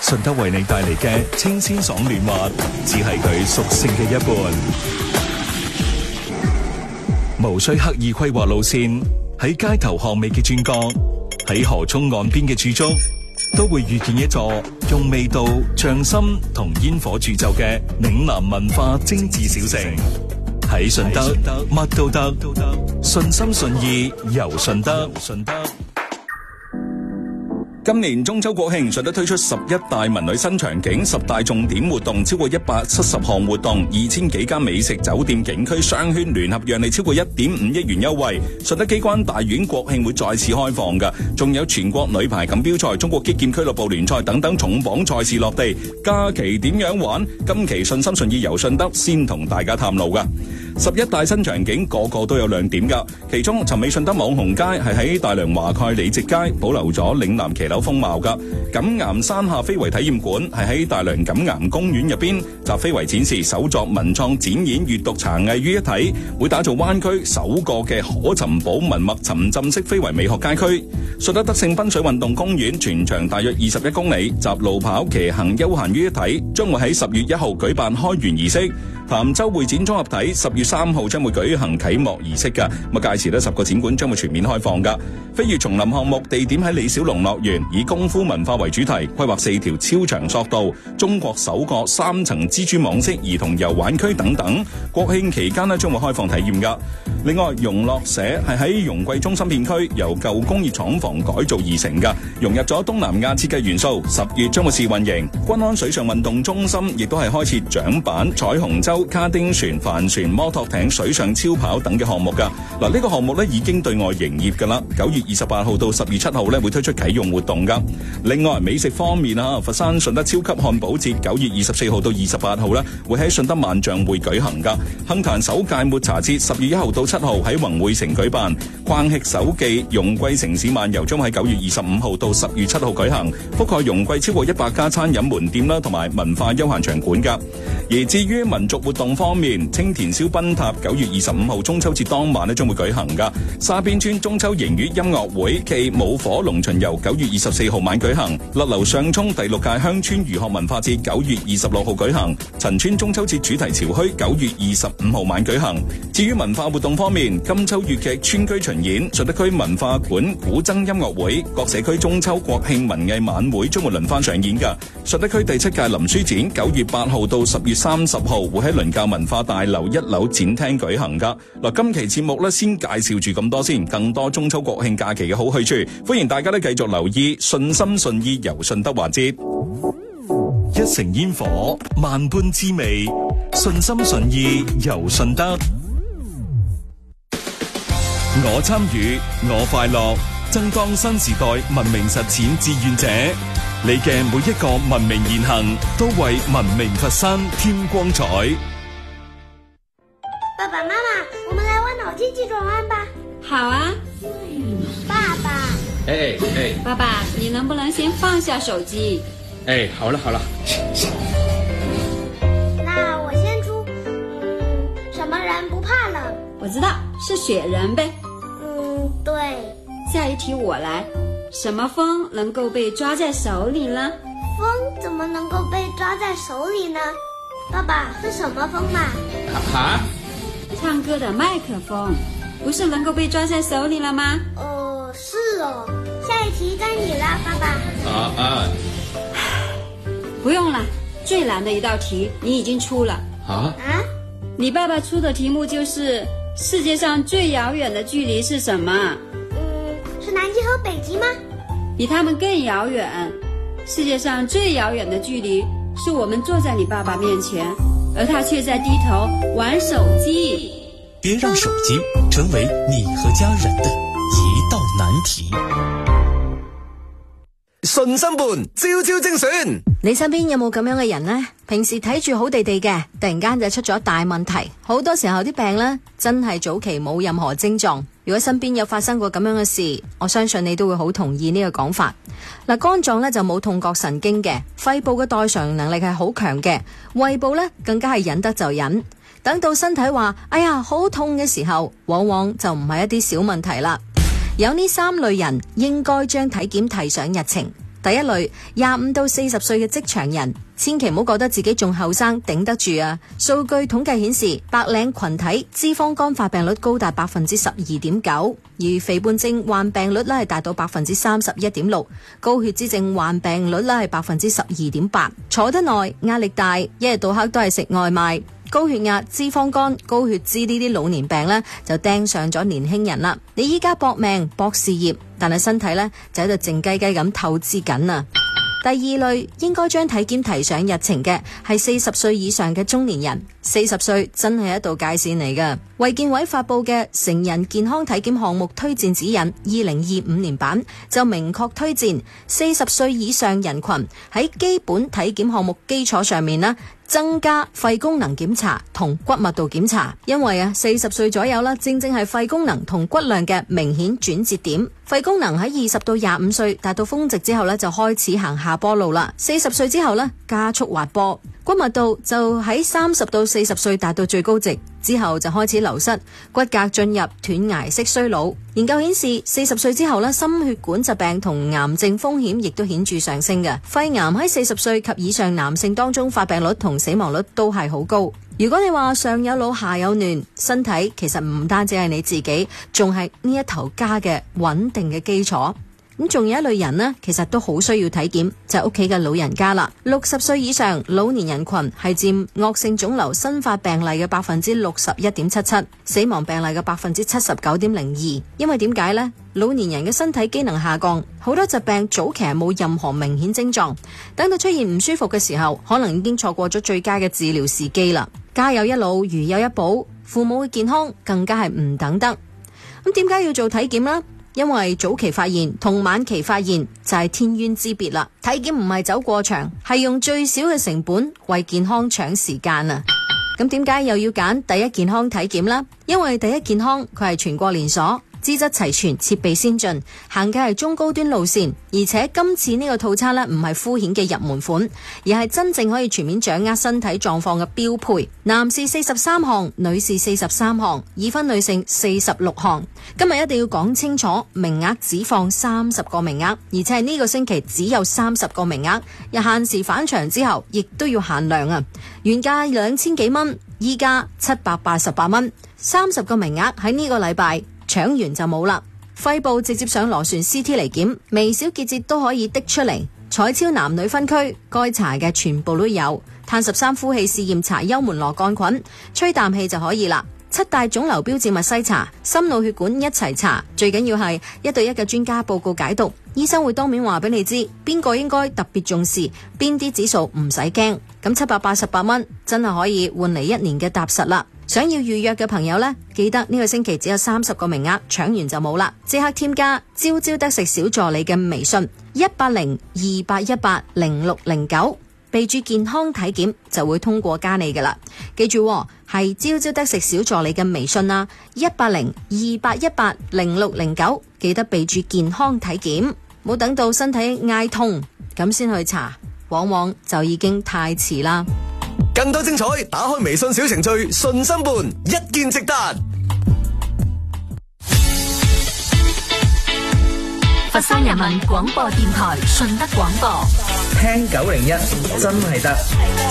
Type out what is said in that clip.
順德為你帶嚟嘅清鮮爽嫩滑，只係佢屬性嘅一半。無需刻意規劃路線，喺街頭巷尾嘅轉角，喺河涌岸邊嘅駐足，都會遇見一座用味道、匠心同煙火鑄就嘅嶺南文化精緻小城。喺順德，乜都得，順心順意遊順德。 今年中秋國慶，順德推出11大文旅新場景、10大重點活動，超過170項活動，2000幾間美食酒店景區商圈聯合讓利超過1.5億元優惠。順德機關大院國慶會再次開放㗎，仲有全國女排錦標賽、中國擊劍俱樂部聯賽等等重磅賽事落地。假期點樣玩？今期順心順意遊順德先同大家探路㗎。11大新場景個個都有亮點㗎，其中尋美順德網紅街係喺大良華蓋里直街保留咗嶺南騎樓風貌㗎。錦岩山下非遺體驗館係喺大良錦岩公園入邊集非遺展示、手作文創展演、閱讀茶藝於一體，會打造灣區首個嘅可尋寶文物沉浸式非遺美學街區。順德德勝濱水運動公園全長大約21公里，集路跑、騎行、休閒於一體，將會喺10月1號舉辦開園儀式。潭州會展綜合體10月3號將會舉行啟幕儀式㗎，屆時10個展館將會全面開放㗎。飛越叢林項目地點喺李小龍樂園，以功夫文化為主題，規劃4條超長索道，中國首個3層蜘蛛網式兒童遊玩區等等。國慶期間將會開放體驗㗎。另外，融樂社係喺容桂中心片區由舊工業廠房改造而成㗎，融入咗東南亞設計元素。10月將會試運營。均安水上運動中心亦都係開設槳板、彩虹洲、卡丁船、帆船、摩托艇、水上超跑等嘅項目㗎。呢個項目已經對外營業㗎啦。9月28號到10月7號會推出啟用活動㗎。另外，美食方面佛山順德超級漢堡節9月24號到28號會喺順德萬象匯舉行㗎。杏壇首屆抹茶節10月1號到7號喺宏匯城舉辦。逛吃首記容桂城市漫遊將會喺9月25號到10月7號舉行，覆蓋容桂超過100家餐飲門店同埋文化休閒場館㗎。而至於民族活動方面，青田燒賓塔9月25號中秋節當晚將會舉行㗎。沙邊村中秋迎月音樂會暨舞火龍巡遊9月24號晚舉行。勒流上涌第6屆鄉村漁學文化節9月26號舉行。陳村中秋節主題潮墟9月25號晚舉行。至於文化活動方面，金秋粵劇川居巡演、順德區文化館古箏音樂會、各社區中秋國慶文藝晚會將會輪番上演㗎。順德區第7屆林書展9月8號到10月30號會喺倫教文化大樓1樓展廳舉行㗎。今期節目先介紹住咁多先，更多中秋國慶假期嘅好去處，歡迎大家繼續留意順心順意遊順德環節。 一城煙火，萬般滋味，順心順意遊順德。我參與，我快樂，爭當新時代文明實踐志願者。你嘅每一個文明言行，都為文明佛山添光彩。 爸爸媽媽，我們來玩腦筋急轉彎吧。 好啊。 爸爸。 爸爸，你能不能先放下手機？ 好了。 那我先出。什麼人不怕冷？ 我知道，是雪人唄。 對。 下一題我來。什麼風能夠被抓在手裏呢？ 風怎麼能夠被抓在手裏呢？爸爸，是什麼風嘛？ 唱歌的麥克風，不是能夠被抓在手裏了嗎？ 是哦。下一題該你了，爸爸。 不用了，最難的一道題你已經出了。你爸爸出的題目就是世界上最遙遠的距離是什麼？ 是南極和北極嗎？ 比他們更遙遠。世界上最遙遠的距離是我們坐在你爸爸面前，而他卻在低頭玩手機。 別讓手機成為你和家人的一道難題。 順心伴，朝朝精選。 你身邊有冇咁樣嘅人呢？平時睇住好地地嘅，突然間就出咗大問題。好多時候啲病呢，真係早期冇任何症狀。如果身邊有發生過咁樣嘅事，我相信你都會好同意呢個講法。肝臟呢就冇痛覺神經嘅，肺部嘅代償能力係好強嘅，胃部呢更加係忍得就忍。等到身體話哎呀好痛嘅時候，往往就唔係一啲小問題啦。有呢3類人應該將體檢提上日程。 第一類25到40歲嘅職場人，千祈唔好覺得自己仲後生頂得住啊！數據統計顯示，白領群體脂肪肝發病率高達 12.9%， 而肥胖症患病率係達到 31.6%， 高血脂症患病率係 12.8%。坐得耐、壓力大、一日到黑都係食外賣，高血壓、脂肪肝、高血脂呢啲老年病呢，就盯上咗年輕人啦。你依家搏命搏事業，但係身體呢，就喺度靜雞雞咁透支緊啊！第二類應該將體檢提上日程嘅係40歲以上嘅中年人。40歲真係一道界線嚟㗎。衛健委發佈嘅成人健康體檢項目推薦指引2025年版就明確推薦40歲以上人群喺基本體檢項目基礎上面呢，增加肺功能檢查同骨密度檢查，因為40歲左右啦，正係肺功能同骨量嘅明顯轉折點。肺功能喺20到25歲達到峰值之後呢，就開始行下坡路啦。40歲之後呢，加速滑坡。骨密度就喺30到40歲達到最高值，之後就開始流失，骨骼進入斷崖式衰老。研究顯示，40歲之後呢，心血管疾病同癌症風險亦都顯著上升嘅。肺癌喺40歲及以上男性當中發病率同死亡率都係好高。如果你話上有老下有嫩，身體其實唔單止係你自己，仲係呢一頭家嘅穩定嘅基礎。咁仲有一類人呢，其實都好需要體檢，就係屋企嘅老人家啦。60歲以上老年人群係佔惡性腫瘤新發病例嘅 61.77%， 死亡病例嘅 79.02%。因為點解呢？老年人嘅身體機能下降，好多疾病早期係冇任何明顯症狀，等到出現唔舒服嘅時候，可能已經錯過咗最佳嘅治療時機啦。家有一老，如有一寶，父母嘅健康更加係唔等得。咁點解要做體檢呢？因為早期發現同晚期發現就係天淵之別啦。體檢唔係走過場，係用最少嘅成本為健康搶時間啊！咁點解又要揀第一健康體檢啦？因為第一健康佢係全國連鎖，資質齊全，設備先進，行嘅係中高端路線，而且今次呢個套餐呢，唔係敷衍嘅入門款，而係真正可以全面掌握身體狀況嘅標配。男士43項，女士43項，已婚女性46項。今日一定要講清楚，名額只放30個名額，而且係呢個星期只有30個名額，日限時返場之後亦都要限量啊！原價2000幾蚊，依家788蚊，30個名額喺呢個禮拜搶完就冇啦。肺部直接上螺旋 CT 嚟檢，微小結節都可以滴出嚟。彩超男女分區，該查嘅全部都有。碳13呼氣試驗查幽門螺桿菌，吹啖氣就可以啦。7大腫瘤標誌物篩查，心腦血管一齊查，最緊要係1對1嘅專家報告解讀，醫生會當面話俾你知邊個應該特別重視，邊啲指數唔使驚。咁788蚊真係可以換嚟1年嘅踏實啦。想要預約嘅朋友呢，記得呢個星期只有30個名額，搶完就冇啦。即刻添加朝朝得食小助理嘅微信18028180609，備注健康體檢就會通過加你噶啦。記住係朝朝得食小助理嘅微信啦，18028180609，記得備注健康體檢，冇等到身體嗌痛咁先去查，往往就已經太遲啦。 更多精彩，打開微信小程序順心伴，一見值得。 佛山人民廣播電台順德廣播， 聽901真係得。